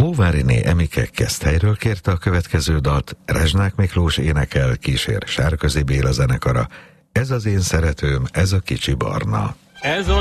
Hóváriné Emike Keszthelyről kérte a következő dalt, Rezsnák Miklós énekel, kísér Sárközi Béla zenekara. Ez az én szeretőm, ez a kicsi barna. Ez